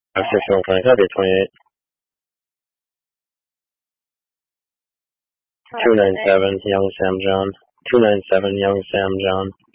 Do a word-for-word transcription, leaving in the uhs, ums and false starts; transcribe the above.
sixty-one twenty, copy twenty-eight. two ninety-seven, Young Sam John. two ninety-seven, Young Sam John.